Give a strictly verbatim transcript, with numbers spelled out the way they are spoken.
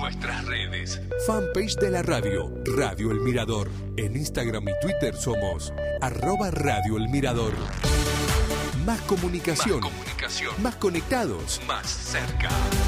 nuestras redes. Fanpage de la radio, Radio El Mirador. En Instagram y Twitter somos arroba Radio El Mirador. Más comunicación. Más comunicación. Más conectados. Más cerca.